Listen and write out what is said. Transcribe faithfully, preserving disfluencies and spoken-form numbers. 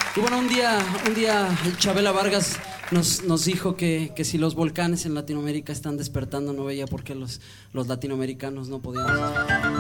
Y bueno, un día, un día Chabela Vargas nos, nos dijo que, que si los volcanes en Latinoamérica están despertando, no veía por qué los, los latinoamericanos no podíamos.